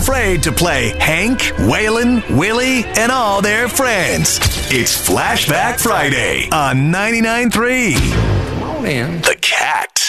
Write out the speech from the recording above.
afraid to play Hank, Waylon, Willie, and all their friends. It's Flashback Friday on 99.3. Come on in. The Cat.